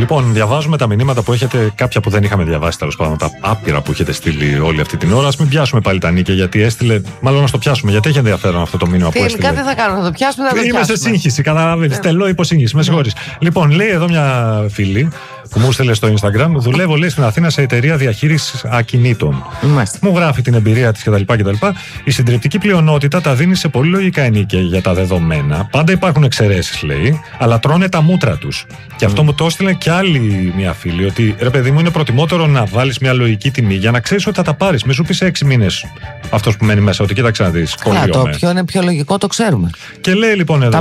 Λοιπόν, διαβάζουμε τα μηνύματα που έχετε, κάποια που δεν είχαμε διαβάσει τέλος πάντων, τα άπειρα που έχετε στείλει όλη αυτή την ώρα. Ας μην πιάσουμε πάλι τα νίκια, γιατί έστειλε. Μάλλον να το πιάσουμε, γιατί έχει ενδιαφέρον αυτό το μήνυμα που έστειλε. Κάτι θα κάνουμε, θα το πιάσουμε, θα το πιάσουμε. Είμαι σε σύγχυση, καταλαβαίνεις. Τελώ υποσύγχυση, με συγχωρείς. Λοιπόν, λέει εδώ μια φίλη που μου στείλε στο Instagram, δουλεύω λέει στην Αθήνα σε εταιρεία διαχείρισης ακινήτων. Μου γράφει την εμπειρία της κτλ. Η συντριπτική πλειονότητα τα δίνει σε πολύ λογικά ενίκια για τα δεδομένα. Πάντα υπάρχουν εξαιρέσεις, λέει, αλλά τρώνε τα μούτρα τους. Και αυτό μου το έστειλε και άλλη μια φίλη, ότι ρε παιδί μου, είναι προτιμότερο να βάλεις μια λογική τιμή για να ξέρεις ότι θα τα πάρεις. Μη σου πει σε 6 μήνες αυτός που μένει μέσα, ότι κοίταξε να δεις. Το ποιο είναι πιο λογικό, το ξέρουμε. Και λέει λοιπόν εδώ. Τα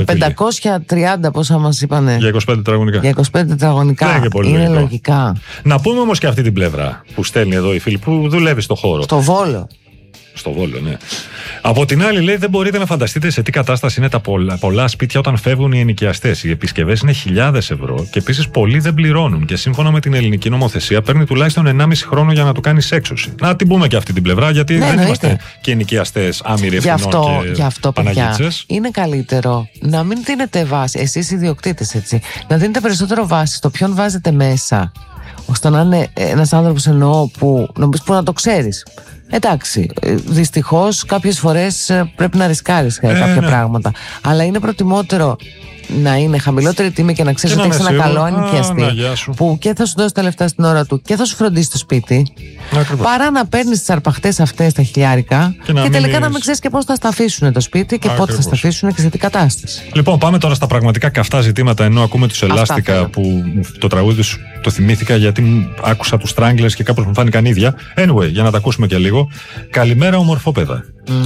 530 πόσα μας είπανε. Για 25 τετραγωνικά. Για 25 τετραγωνικά. Είναι λογικά. Να πούμε όμως και αυτή την πλευρά που στέλνει εδώ η φίλη που δουλεύει στο χώρο. Στο Βόλο. Στο Βόλο, ναι. Από την άλλη, λέει, δεν μπορείτε να φανταστείτε σε τι κατάσταση είναι τα πολλά σπίτια όταν φεύγουν οι ενοικιαστές. Οι επισκευές είναι χιλιάδες ευρώ και επίσης πολλοί δεν πληρώνουν. Και σύμφωνα με την ελληνική νομοθεσία, παίρνει τουλάχιστον 1,5 χρόνο για να του κάνει έξωση. Να την πούμε και αυτή την πλευρά, γιατί δεν είμαστε και ενοικιαστές άμυροι ευθυνών και αυτό, Παναγίτσες. Είναι καλύτερο να μην δίνετε βάση, εσείς ιδιοκτήτες, έτσι, να δίνετε περισσότερο βάση στο ποιον βάζετε μέσα, ώστε να είναι ένας άνθρωπος που να το ξέρεις. Εντάξει, δυστυχώς κάποιες φορές πρέπει να ρισκάρεις κάποια πράγματα. Αλλά είναι προτιμότερο να είναι χαμηλότερη τιμή και να ξέρεις ότι έχεις ένα καλό ενοικιαστή που και θα σου δώσει τα λεφτά στην ώρα του και θα σου φροντίσει το σπίτι, παρά να παίρνεις τις αρπαχτές αυτές τα χιλιάρικα και τελικά να μην ξέρεις και πώς θα στα αφήσουν το σπίτι και πότε θα στα αφήσουν και σε τι κατάσταση. Λοιπόν, πάμε τώρα στα πραγματικά καυτά ζητήματα, ενώ ακούμε τους Ελάστικα, που το τραγούδι σου το θυμήθηκα γιατί άκουσα τους Stranglers και κάπως μου φάνηκαν ίδια. Anyway, για να τα ακούσουμε και λίγο. Καλημέρα, ομορφόπεδα.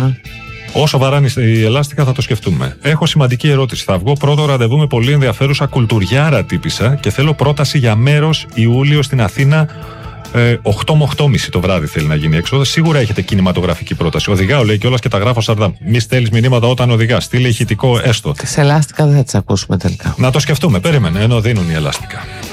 Όσο βαράνε η Ελάστικα θα το σκεφτούμε. Έχω σημαντική ερώτηση. Θα βγω πρώτο ραντεβού με πολύ ενδιαφέρουσα κουλτουριάρα τύπισσα και θέλω πρόταση για μέρος Ιούλιο στην Αθήνα. 8 με 8.30 το βράδυ θέλει να γίνει έξοδο. Σίγουρα έχετε κινηματογραφική πρόταση. Οδηγάω, λέει κιόλας και τα γράφω Σαρδάμ. Μη στέλνεις μηνύματα όταν οδηγάς. Στείλε ηχητικό έστω. Τις Ελάστικα δεν θα τις ακούσουμε τελικά. Να το σκεφτούμε. Περίμενε, ενώ δίνουν οι Ελάστικα.